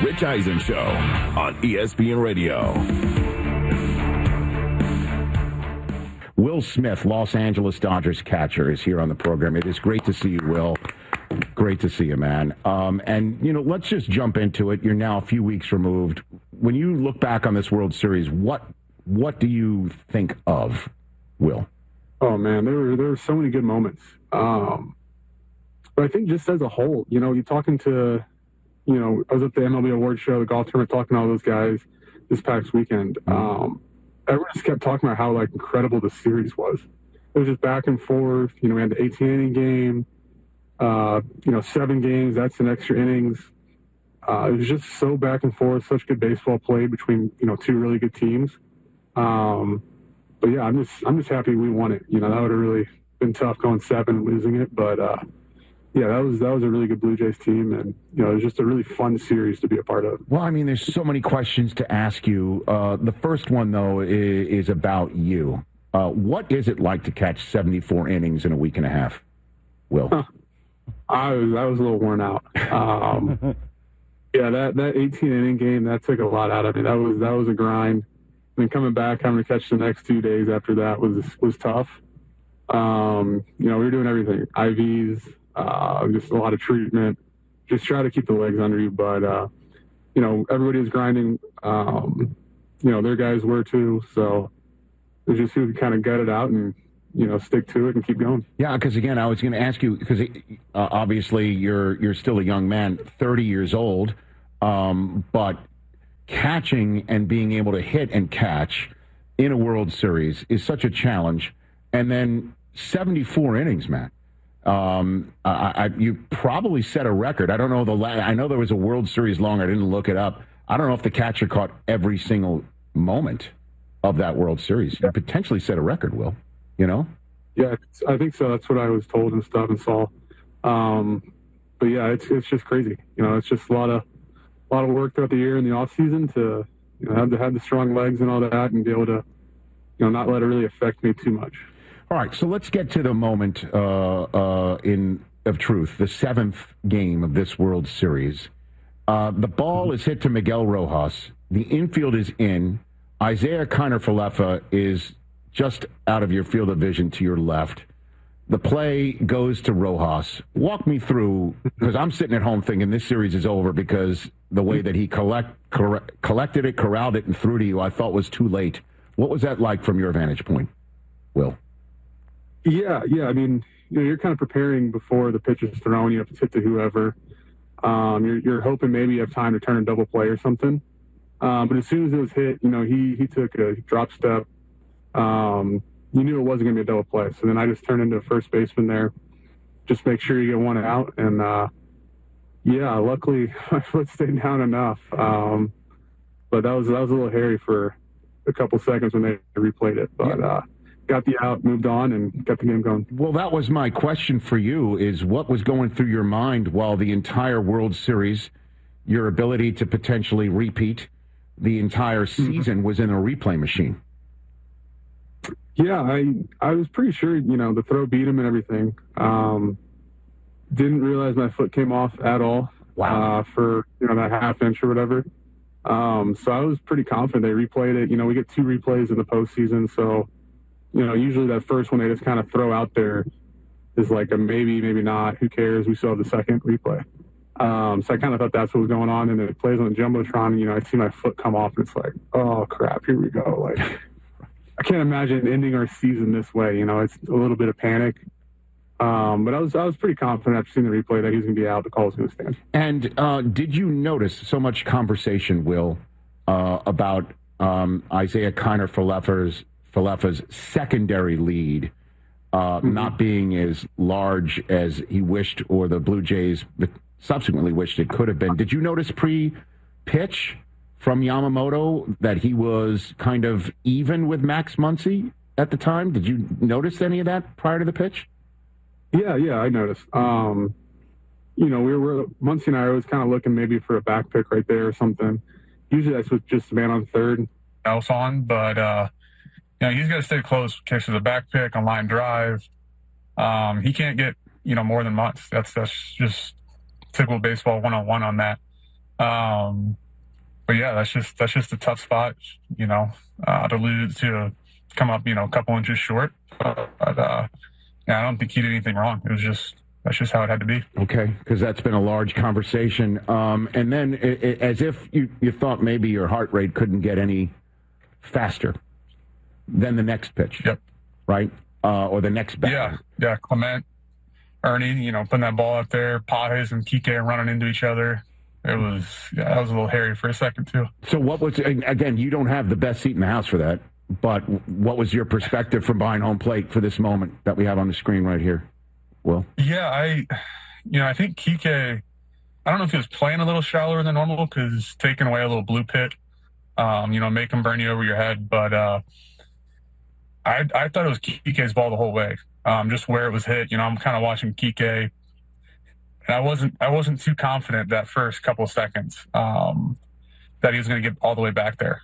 Rich Eisen Show on ESPN Radio. Will Smith, Los Angeles Dodgers catcher, is here on the program. It is great to see you, Will. Great to see you, man. And, let's just jump into it. You're now a few weeks removed. When you look back on this World Series, what do you think of, Will? Oh, man, there were so many good moments. But I think just as a whole, you're talking to, I was at the MLB Awards show, the golf tournament, talking to all those guys this past weekend. Everyone just kept talking about how, incredible the series was. It was just back and forth. We had the 18-inning game, 7 games. That's an extra innings. It was just so back and forth, such good baseball played between, 2 really good teams. But, yeah, I'm just happy we won it. That would have really been tough going 7 and losing it. But, yeah, that was a really good Blue Jays team, and it was just a really fun series to be a part of. Well, there's so many questions to ask you. The first one, though, is about you. What is it like to catch 74 innings in a week and a half, Will? I was a little worn out. Yeah, that 18-inning game, that took a lot out of me. That was a grind. Coming back, having to catch the next 2 days after that was tough. We were doing everything, IVs. Just a lot of treatment, just try to keep the legs under you. But, everybody was grinding. Their guys were too. So it was just who kind of gut it out and, stick to it and keep going. Yeah, because, again, I was going to ask you, because obviously you're still a young man, 30 years old, but catching and being able to hit and catch in a World Series is such a challenge. And then 74 innings, man. You probably set a record. I don't know I know there was a World Series longer. I didn't look it up. I don't know if the catcher caught every single moment of that World Series. You potentially set a record, Will. Yeah, I think so. That's what I was told and stuff and saw. But yeah, it's just crazy. It's just a lot of work throughout the year in the off season to have the strong legs and all that, and be able to not let it really affect me too much. All right, so let's get to the moment of truth, the 7th game of this World Series. The ball is hit to Miguel Rojas. The infield is in. Isiah Kiner-Falefa is just out of your field of vision to your left. The play goes to Rojas. Walk me through, because I'm sitting at home thinking this series is over because the way that he collected it, corralled it, and threw to you, I thought was too late. What was that like from your vantage point, Will? Yeah. You're kind of preparing before the pitch is thrown. You have to hit to whoever. You're hoping maybe you have time to turn a double play or something. But as soon as it was hit, he took a drop step. You knew it wasn't going to be a double play. So then I just turned into a first baseman there. Just make sure you get one out. And, luckily my foot stayed down enough. But that was a little hairy for a couple seconds when they replayed it. But, got the out, moved on, and got the game going. Well, that was my question for you, is what was going through your mind while the entire World Series, your ability to potentially repeat the entire season was in a replay machine? Yeah, I was pretty sure, the throw beat him and everything. Didn't realize my foot came off at all. Wow. For, that half inch or whatever. So I was pretty confident they replayed it. We get 2 replays in the postseason, so usually that first one they just kind of throw out there is like a maybe, maybe not. Who cares? We still have the second replay. So I kind of thought that's what was going on. And then it plays on the Jumbotron, and, I see my foot come off, and it's like, oh, crap, here we go. I can't imagine ending our season this way. It's a little bit of panic. But I was pretty confident after seeing the replay that he's going to be out. The call was going to stand. And did you notice so much conversation, Will, about Isiah Kiner-Falefa's secondary lead not being as large as he wished, or the Blue Jays subsequently wished it could have been? Did you notice pre-pitch from Yamamoto that he was kind of even with Max Muncy at the time? Did you notice any of that prior to the pitch? Yeah, I noticed. Muncy and I was kind of looking maybe for a back pick right there or something. Usually that's with just a man on third else on, but he's got to stay close in case of the back pick on line drive. He can't get more than Muncy. That's just typical baseball 101 on that. But yeah, that's just a tough spot, to lose, to come up, a couple inches short. But yeah, I don't think he did anything wrong. That's just how it had to be. Okay, because that's been a large conversation. And then as if you thought maybe your heart rate couldn't get any faster than the next pitch. Yep. Right? Or the next bat. Yeah. Clement, Ernie, putting that ball out there, Pages and Kike running into each other. That was a little hairy for a second, too. So what was, again, you don't have the best seat in the house for that, but what was your perspective from behind home plate for this moment that we have on the screen right here? Will? Yeah, I think Kike, I don't know if he was playing a little shallower than normal because taking away a little blue pit, make him burn you over your head. But I thought it was Kike's ball the whole way, just where it was hit. I'm kind of watching Kike. And I wasn't too confident that first couple of seconds that he was going to get all the way back there.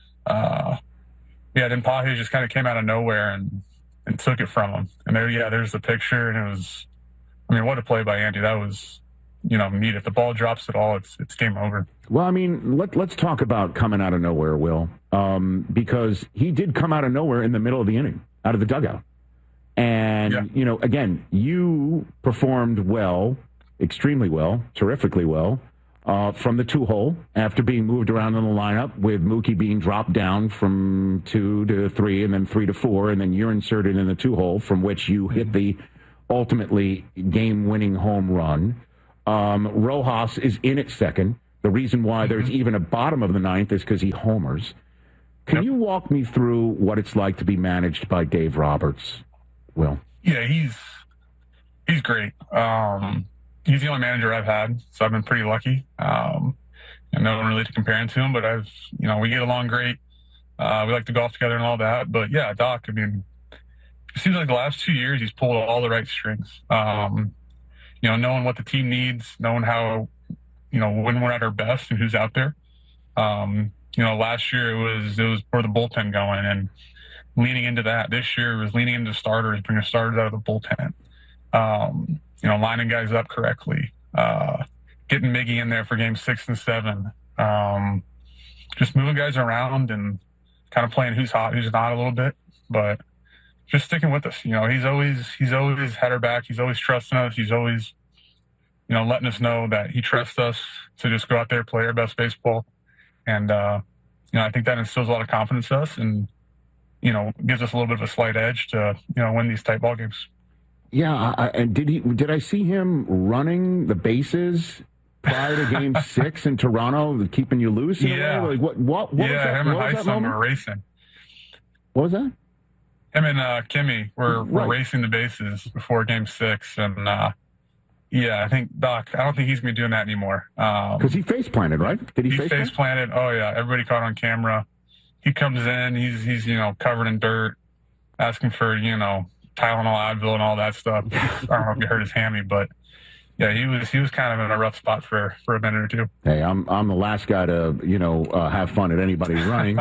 Then Pages just kind of came out of nowhere and took it from him. And there's the picture, and it was, what a play by Andy. That was, neat. If the ball drops at all, it's game over. Well, let's talk about coming out of nowhere, Will, because he did come out of nowhere in the middle of the inning, out of the dugout. And, again, you performed well, extremely well, terrifically well, from the 2-hole after being moved around in the lineup, with Mookie being dropped down from 2 to 3 and then 3 to 4, and then you're inserted in the 2-hole from which you hit the ultimately game-winning home run. Rojas is in at second. The reason why there's even a bottom of the ninth is because he homers. Can you walk me through what it's like to be managed by Dave Roberts, Will? Yeah, he's great. He's the only manager I've had, so I've been pretty lucky. And no one really to compare him to him, but we get along great. We like to golf together and all that. But yeah, Doc, it seems like the last 2 years he's pulled all the right strings. Knowing what the team needs, knowing how, when we're at our best and who's out there. Last year it was where the bullpen going and leaning into that. This year it was leaning into starters, bringing starters out of the bullpen. Lining guys up correctly, getting Miggy in there for game 6 and 7, just moving guys around and kind of playing who's hot, who's not a little bit, but just sticking with us. He's always had our back. He's always trusting us. He's always, letting us know that he trusts us to just go out there, play our best baseball. And, I think that instills a lot of confidence in us and, gives us a little bit of a slight edge to, win these tight ball games. Yeah, and did I see him running the bases prior to Game 6 in Toronto, keeping you loose? Yeah. Like what was that? Him and Heisman were racing. What was that? Him and Kimmy were racing the bases before Game 6, and I think Doc. I don't think he's gonna be doing that anymore. Because he face planted, right? Did he face planted? Oh yeah, everybody caught on camera. He comes in, he's covered in dirt, asking for Tylenol, Advil, and all that stuff. I don't know if you hurt his hammy, but yeah, he was kind of in a rough spot for a minute or two. Hey, I'm the last guy to have fun at anybody running,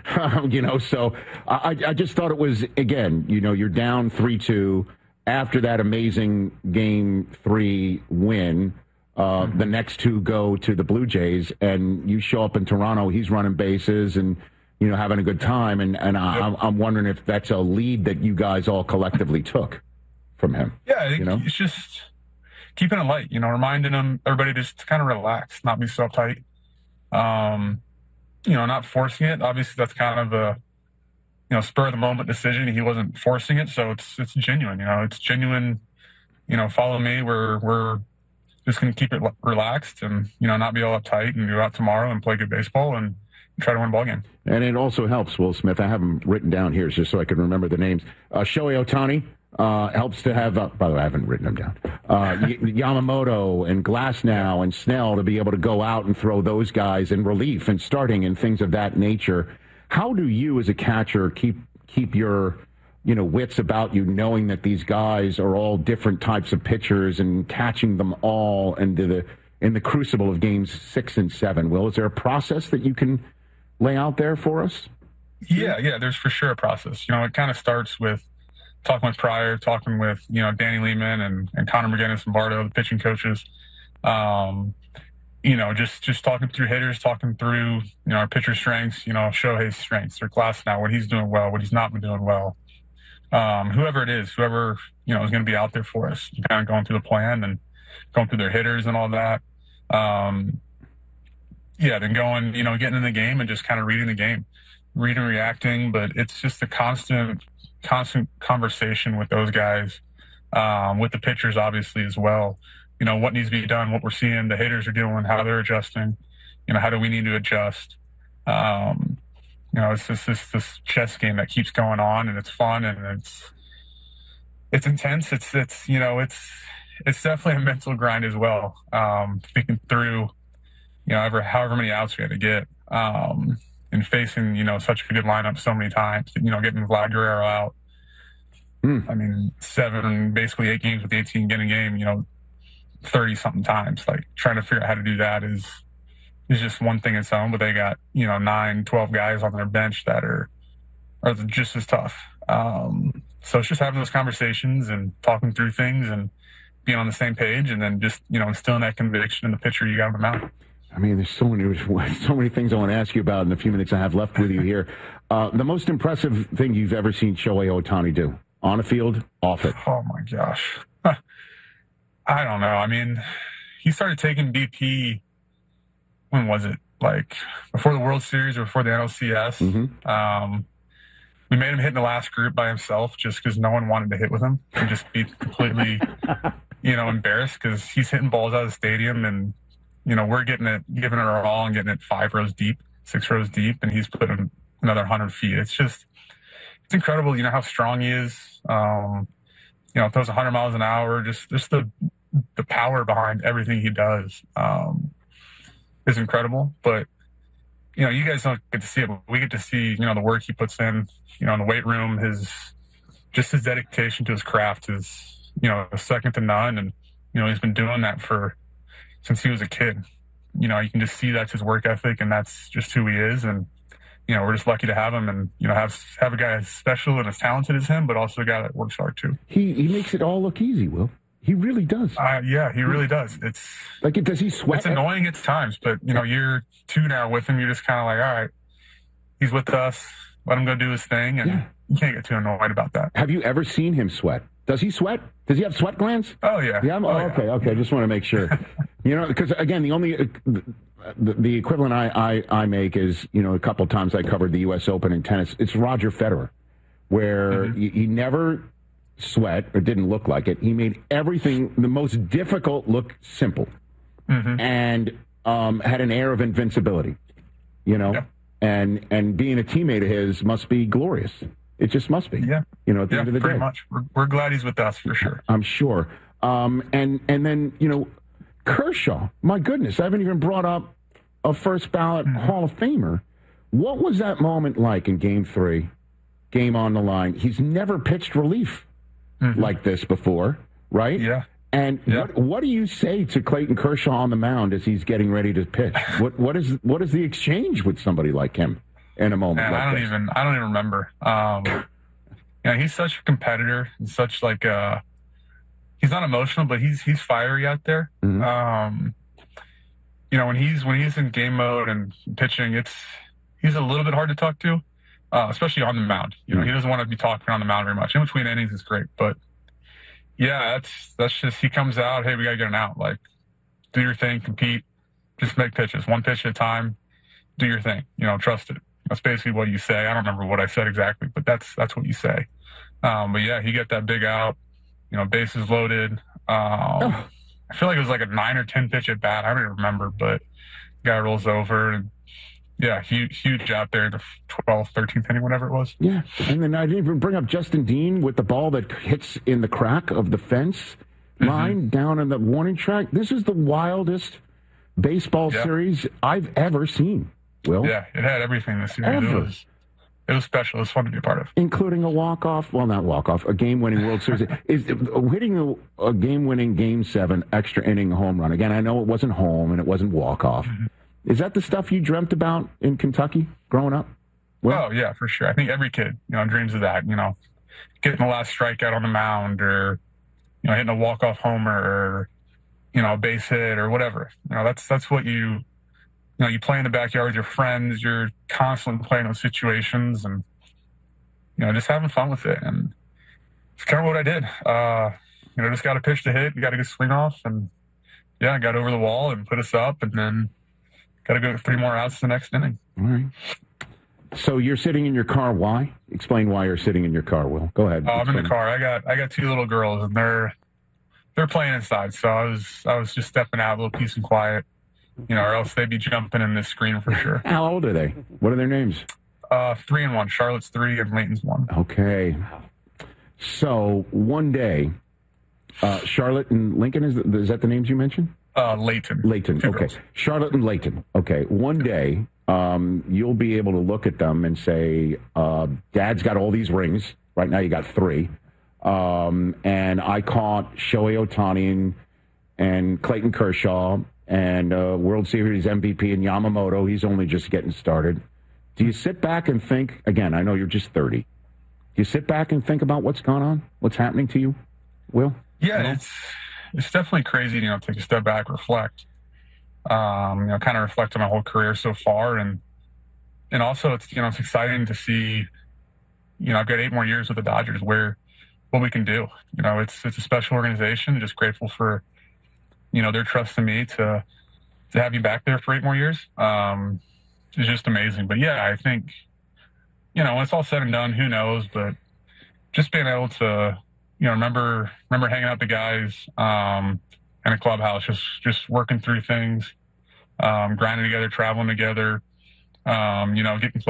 So I just thought it was, again, you're down 3-2 after that amazing Game 3 win. The next two go to the Blue Jays, and you show up in Toronto. He's running bases and having a good time, and I'm wondering if that's a lead that you guys all collectively took from him. Yeah, I think it's just keeping it light, reminding them, everybody just to kind of relax, not be so uptight. Not forcing it. Obviously, that's kind of a spur of the moment decision. He wasn't forcing it, so it's genuine. It's genuine. Follow me. We're just going to keep it relaxed and not be all uptight and go out tomorrow and play good baseball and try to win a ball game. And it also helps, Will Smith. I have them written down here just so I can remember the names. Shohei Ohtani helps to have, by the way, I haven't written them down. Yamamoto and Glasnow and Snell to be able to go out and throw those guys in relief and starting and things of that nature. How do you as a catcher keep your wits about you, knowing that these guys are all different types of pitchers and catching them all in the crucible of games 6 and 7? Will, is there a process that you can lay out there for us? Yeah, there's for sure a process. It kind of starts with talking with Pryor, talking with, Danny Lehman and Connor McGinnis and Bardo, the pitching coaches. just talking through hitters, talking through, our pitcher strengths, Shohei's strengths, or Glasnow, what he's doing well, what he's not been doing well. Whoever it is, whoever, is going to be out there for us, kind of going through the plan and going through their hitters and all that. Then going, getting in the game and just kind of reading the game, reading, reacting. But it's just a constant conversation with those guys, with the pitchers, obviously, as well. What needs to be done, what we're seeing the hitters are doing, how they're adjusting, how do we need to adjust? It's just this chess game that keeps going on, and it's fun, and it's intense. It's definitely a mental grind as well. Thinking through, however many outs we had to get, and facing, such a good lineup so many times, getting Vlad Guerrero out. I mean, basically 8 games with the 18 getting game, 30 something times. Like, trying to figure out how to do that is just one thing in its own, but they got, 9, 12 guys on their bench that are just as tough. So it's just having those conversations and talking through things and being on the same page, and then just, instilling that conviction in the pitcher you got on the mound. I mean, there's so many things I want to ask you about in the few minutes I have left with you here. The most impressive thing you've ever seen Shohei Ohtani do, on the field, off it? Oh my gosh. I don't know. I mean, he started taking BP, when was it? Like, before the World Series or before the NLCS. Mm-hmm. We made him hit in the last group by himself just because no one wanted to hit with him and just be completely, embarrassed because he's hitting balls out of the stadium, and, we're giving it our all and getting it 5 rows deep, 6 rows deep, and he's putting another 100 feet. It's incredible, how strong he is. Throws 100 miles an hour, just the power behind everything he does is incredible. But, you guys don't get to see it, but we get to see, the work he puts in, in the weight room. His dedication to his craft is, second to none. And, he's been doing that since he was a kid. You can just see that's his work ethic, and that's just who he is. And, we're just lucky to have him, and, have a guy as special and as talented as him, but also a guy that works hard too. He makes it all look easy, Will. He really does. Yeah, he really does. It's like, does he sweat? It's annoying at times, but year 2 now with him, you're just kind of like, all right, he's with us. Let him go do his thing, and you can't get too annoyed about that. Have you ever seen him sweat? Does he sweat? Does he have sweat glands? Oh yeah. Yeah. Okay. I just want to make sure. Because again, the only the equivalent I make is, a couple of times I covered the U.S. Open in tennis. It's Roger Federer, where he never sweat or didn't look like it. He made everything, the most difficult, look simple, and had an air of invincibility. And being a teammate of his must be glorious. It just must be. Yeah. At the end of the pretty day. Much. We're glad he's with us for sure. I'm sure. And then, Kershaw, my goodness, I haven't even brought up a first ballot Hall of Famer. What was that moment like in Game 3? Game on the line. He's never pitched relief like this before, right? Yeah. And what do you say to Clayton Kershaw on the mound as he's getting ready to pitch? What is the exchange with somebody like him in a moment like this? I don't even remember. He's such a competitor. He's such he's not emotional, but he's fiery out there. When he's in game mode and pitching, he's a little bit hard to talk to, especially on the mound. He doesn't want to be talking on the mound very much. In between innings is great, but yeah, that's just, he comes out, hey, we got to get an out. Like, do your thing, compete, just make pitches, one pitch at a time, do your thing, trust it. That's basically what you say. I don't remember what I said exactly, but that's what you say. But yeah, he got that big out, bases loaded. I feel like it was like a 9 or 10 pitch at bat. I don't even remember, but guy rolls over, and yeah, huge out there in the 12th, 13th inning, whatever it was. Yeah, and then I didn't even bring up Justin Dean with the ball that hits in the crack of the fence line down in the warning track. This is the wildest baseball series I've ever seen, Will. Yeah, it had everything this series. It was special. It was fun to be a part of. Including a walk-off, well, not walk-off, a game-winning World Series. Is hitting a game-winning Game 7 extra inning home run. Again, I know it wasn't home and it wasn't walk-off. Is that the stuff you dreamt about in Kentucky growing up? Well, yeah, for sure. I think every kid, dreams of that, getting the last strikeout on the mound, or, hitting a walk-off homer, or, a base hit or whatever. That's what you play in the backyard with your friends. You're constantly playing those situations and, just having fun with it. And it's kind of what I did. Just got a pitch to hit. You got to get a swing off. And, I got over the wall and put us up. And then got to go 3 more outs the next inning. All right. So you're sitting in your car. Why? Explain why you're sitting in your car, Will. Go ahead. I'm in the car. I got 2 little girls, and they're playing inside. So I was just stepping out, a little peace and quiet, or else they'd be jumping in this screen for sure. How old are they? What are their names? 3 and 1. Charlotte's 3 and Layton's 1. Okay. So one day, Charlotte and Lincoln, is that the names you mentioned? Layton. Layton. 2 Okay. girls. Charlotte and Layton. Okay. One day, you'll be able to look at them and say, Dad's got all these rings. Right now you got 3. And I caught Shohei Ohtani and Clayton Kershaw and World Series MVP and Yamamoto. He's only just getting started. Do you sit back and think, again, I know you're just 30. Do you sit back and think about what's gone on? What's happening to you, Will? Yeah, it's definitely crazy, take a step back, reflect. Kind of reflect on my whole career so far. And also it's exciting to see, I've got 8 more years with the Dodgers what we can do. It's a special organization. Just grateful for, their trust in me to have you back there for 8 more years. It's just amazing. But yeah, I think, when it's all said and done, who knows, but just being able to, remember hanging out with the guys, in a clubhouse, just working through things, grinding together, traveling together, getting